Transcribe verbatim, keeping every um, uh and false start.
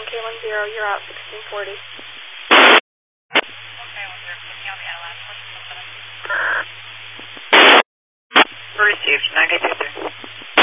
K one zero, you're out sixteen forty. Okay, one zero, fifty on the Adelaide, fourteen seven. Received, nine K two three.